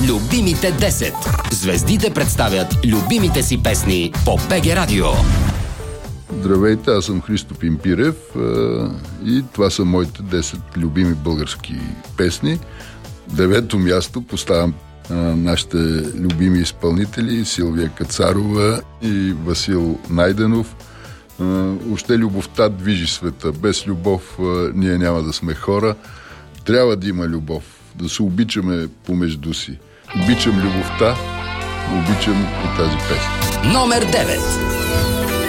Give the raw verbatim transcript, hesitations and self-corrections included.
Любимите десет. Звездите представят любимите си песни по БГ Радио. Здравейте, аз съм Христо Пимпирев и това са моите десет любими български песни. Девето място поставям нашите любими изпълнители Силвия Кацарова и Васил Найденов. Още любовта движи света. Без любов ние няма да сме хора. Трябва да има любов, да се обичаме помежду си. Обичам любовта, обичам и тази песня. Номер девет.